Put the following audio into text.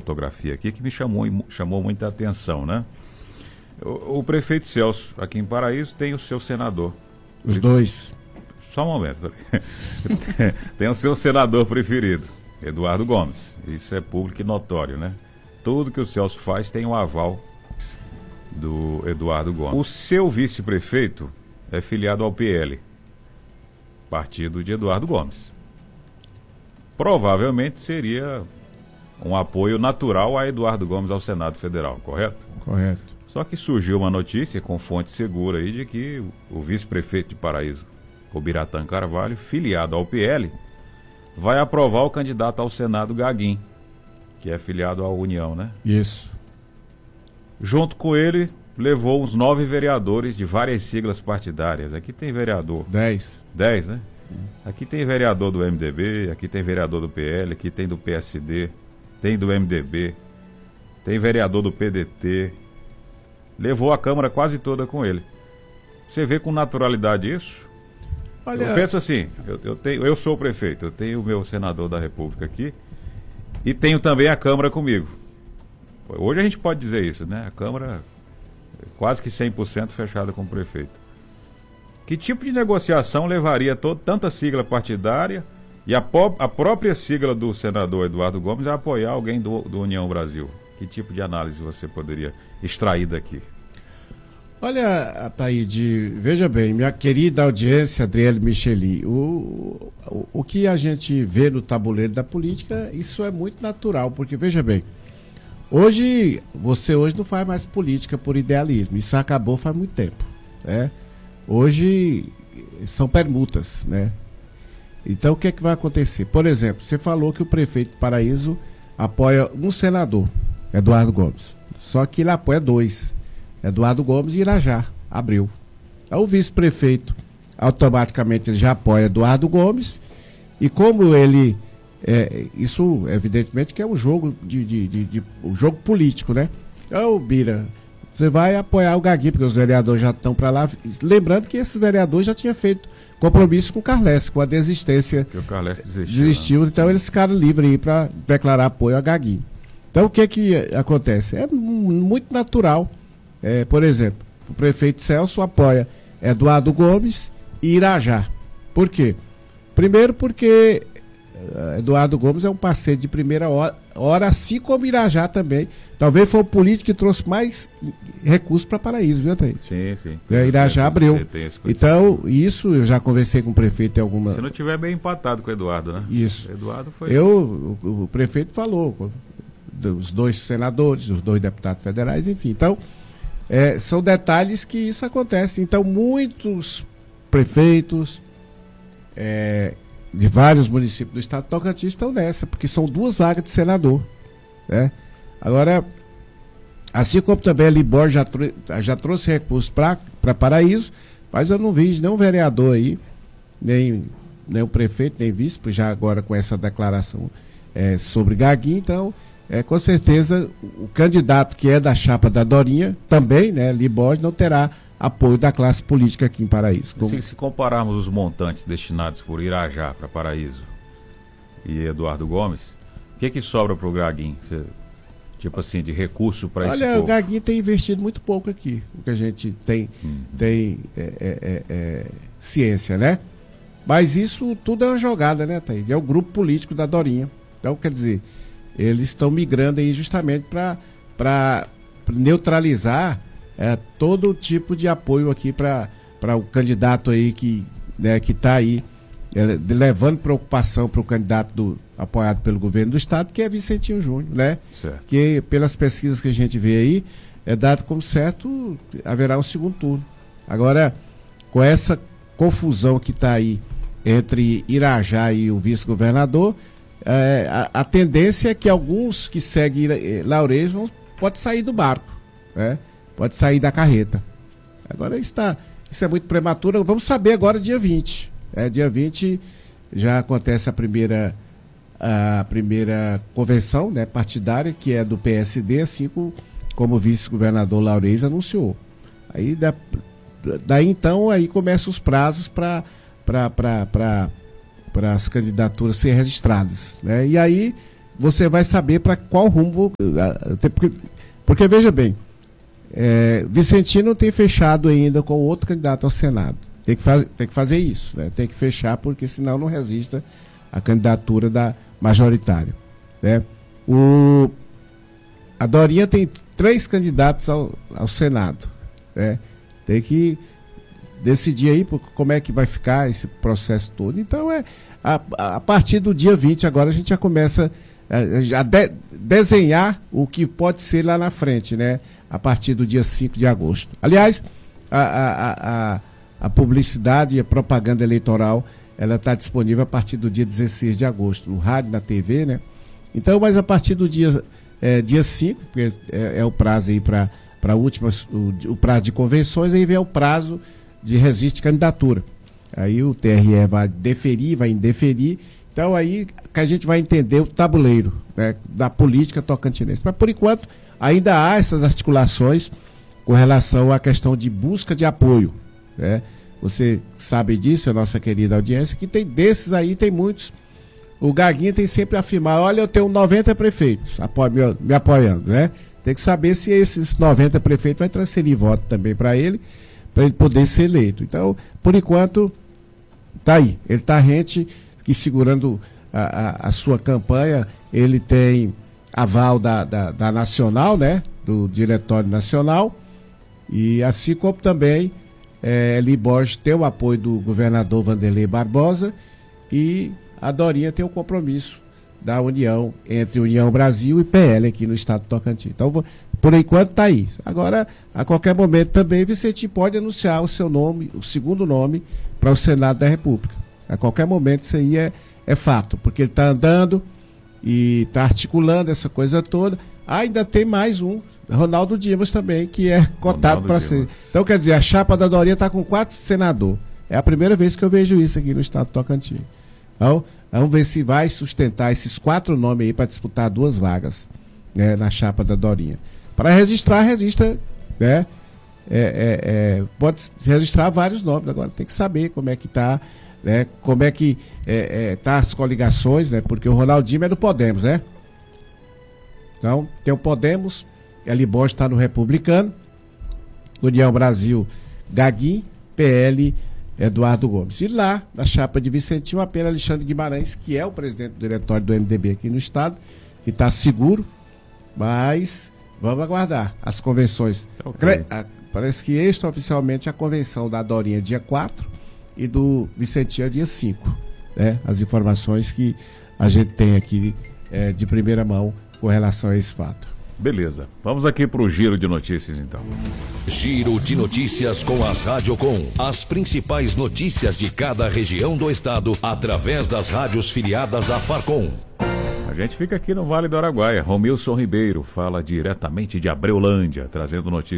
fotografia aqui que me chamou muita atenção, né? O prefeito Celso, aqui em Paraíso, tem o seu senador. Os dois. Só um momento. Tem o seu senador preferido, Eduardo Gomes. Isso é público e notório, né? Tudo que o Celso faz tem o aval do Eduardo Gomes. O seu vice-prefeito é filiado ao PL, partido de Eduardo Gomes. Provavelmente seria um apoio natural a Eduardo Gomes ao Senado Federal, correto? Correto. Só que surgiu uma notícia com fonte segura aí de que o vice-prefeito de Paraíso, o Biratã Carvalho, filiado ao PL, vai aprovar o candidato ao Senado Gaguin, que é filiado à União, né? Isso. Junto com ele, levou uns 9 vereadores de várias siglas partidárias. Aqui tem vereador. 10, né? Aqui tem vereador do MDB, aqui tem vereador do PL, aqui tem do PSD, tem do MDB, tem vereador do PDT. Levou a Câmara quase toda com ele. Você vê com naturalidade isso? Olha... Eu penso assim, eu sou o prefeito, eu tenho o meu senador da República aqui e tenho também a Câmara comigo. Hoje a gente pode dizer isso, né? A Câmara quase que 100% fechada com o prefeito. Que tipo de negociação levaria tanta sigla partidária e a própria sigla do senador Eduardo Gomes a apoiar alguém do União Brasil? Que tipo de análise você poderia extrair daqui? Olha, Ataíde, veja bem, minha querida audiência, Adriele Micheli, o que a gente vê no tabuleiro da política, isso é muito natural, porque veja bem, você hoje não faz mais política por idealismo, isso acabou faz muito tempo, né? Hoje são permutas, né? Então o que é que vai acontecer? Por exemplo, você falou que o prefeito de Paraíso apoia um senador, Eduardo Gomes, só que ele apoia 2, Eduardo Gomes e Irajá, Abreu. O vice-prefeito, automaticamente ele já apoia Eduardo Gomes, e como ele, isso evidentemente que é um jogo um jogo político, né? Então, Bira, você vai apoiar o Gaguinho, porque os vereadores já estão para lá, lembrando que esses vereadores já tinham feito compromisso com o Carles, com a desistência. Porque o Carles desistiu, né? Então eles ficaram livres aí para declarar apoio a Gaguinho. Então o que acontece? É muito natural. Por exemplo, o prefeito Celso apoia Eduardo Gomes e Irajá. Por quê? Primeiro porque Eduardo Gomes é um parceiro de primeira hora, assim como Irajá também. Talvez foi o político que trouxe mais recursos para Paraíso, viu, Thaís? Sim. Irajá Abreu. Então, isso eu já conversei com o prefeito em alguma... Se não tiver bem empatado com o Eduardo, né? Isso. Eduardo foi... O prefeito falou, dos 2 senadores, dos 2 deputados federais, enfim. Então, são detalhes que isso acontece. Então, muitos prefeitos de vários municípios do estado de Tocantins estão nessa, porque são 2 vagas de senador, né? Agora, assim como também a Libor já trouxe recursos para Paraíso, mas eu não vi nenhum vereador aí, nem o prefeito, nem vice, já agora com essa declaração sobre Gaguinho. Então, com certeza, o candidato que é da chapa da Dorinha, também, né, Libor, não terá apoio da classe política aqui em Paraíso. Se compararmos os montantes destinados por Irajá para Paraíso e Eduardo Gomes, o que sobra para o Gaguinho? Tipo assim, de recurso para esse povo? Olha, o Gaguinho tem investido muito pouco aqui, o que a gente tem ciência, né? Mas isso tudo é uma jogada, né, Thaís? É o grupo político da Dorinha. Então, quer dizer, eles estão migrando aí justamente para neutralizar todo tipo de apoio aqui para o candidato aí que está aí levando preocupação para o candidato apoiado pelo governo do estado, que é Vicentinho Júnior, né? Certo. Que pelas pesquisas que a gente vê aí, é dado como certo, haverá um segundo turno. Agora, com essa confusão que está aí entre Irajá e o vice-governador, a tendência é que alguns que seguem Laurez pode sair do barco, né? Pode sair da carreta. Agora isso é muito prematuro. Vamos saber agora dia 20. Dia 20 já acontece a primeira convenção, né, partidária, que é do PSD, assim como o vice-governador Laurez anunciou. Aí daí então aí começam os prazos para as candidaturas serem registradas, né? E aí você vai saber para qual rumo. Porque veja bem, Vicentino tem fechado ainda com outro candidato ao Senado. Tem que fazer isso, né? Tem que fechar, porque senão não resista a candidatura da majoritária, né? A Dorinha tem 3 candidatos ao Senado, né? Tem que decidir aí como é que vai ficar esse processo todo. Então, a partir do dia 20, agora a gente já começa a desenhar o que pode ser lá na frente, né? A partir do dia 5 de agosto. Aliás, a publicidade e a propaganda eleitoral, ela está disponível a partir do dia 16 de agosto, no rádio, na TV, né? Então, mas a partir do dia 5, porque é o prazo aí para o prazo de convenções, aí vem o prazo de registro de candidatura. Aí o TRE vai deferir, vai indeferir. Então aí que a gente vai entender o tabuleiro, né, da política tocantinense. Mas por enquanto ainda há essas articulações com relação à questão de busca de apoio, né? Você sabe disso, a nossa querida audiência, que tem desses aí, tem muitos. O Gaguinha tem sempre afirmado: olha, eu tenho 90 prefeitos me apoiando, né? Tem que saber se esses 90 prefeitos vai transferir voto também para ele poder ser eleito. Então, por enquanto, tá aí. Ele está rente, que segurando a sua campanha, ele tem aval da Nacional, né? Do Diretório Nacional, e assim como também Eli Borges tem o apoio do governador Vanderlei Barbosa, e a Dorinha tem o compromisso da união entre União Brasil e PL aqui no estado do Tocantins. Então, por enquanto está aí. Agora, a qualquer momento também, Vicente pode anunciar o seu nome, o segundo nome, para o Senado da República. A qualquer momento isso aí é fato, porque ele está andando e está articulando essa coisa toda. Ainda tem mais um, Ronaldo Dimas também, que é cotado para ser. Então, quer dizer, a chapa da Dorinha está com 4 senadores. É a primeira vez que eu vejo isso aqui no estado do Tocantins. Então, vamos ver se vai sustentar esses 4 nomes aí para disputar 2 vagas, né, na chapa da Dorinha. Para registrar, registra, né? Pode registrar vários nomes. Agora tem que saber como é que está, né? Como é que tá as coligações, né? Porque o Ronaldinho é do Podemos, né? Então, tem o Podemos, Eli Borges está no Republicano, União Brasil, Gaguinho, PL, Eduardo Gomes. E lá, na chapa de Vicentinho, apenas Alexandre Guimarães, que é o presidente do diretório do MDB aqui no estado, que está seguro, mas vamos aguardar as convenções. Okay. Parece que extraoficialmente a convenção da Dorinha é dia 4 e do Vicentinho é dia 5. Né? As informações que a gente tem aqui de primeira mão com relação a esse fato. Beleza. Vamos aqui para o Giro de Notícias, então. Giro de Notícias com as Radiocom. As principais notícias de cada região do estado através das rádios filiadas à Farcom. A gente fica aqui no Vale do Araguaia. Romilson Ribeiro fala diretamente de Abreulândia, trazendo notícias